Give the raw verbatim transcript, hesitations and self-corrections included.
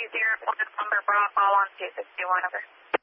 three zero one number Bravo on two sixty-one, over.